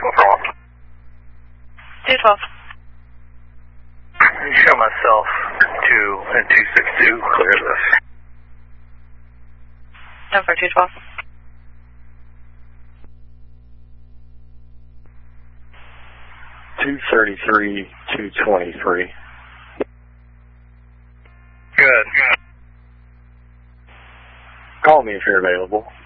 212. Show myself 2 and 262, clear this. 212. $233, $223. Good. Call me if you're available.